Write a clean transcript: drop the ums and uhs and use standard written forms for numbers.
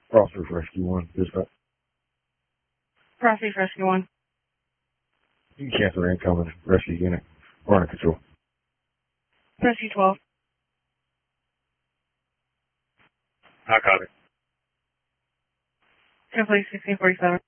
Crossers Rescue 1, dispatch. Crossers Rescue 1. You can cancel the incoming rescue unit. We're under control. Rescue 12. I copy. Can please 1647.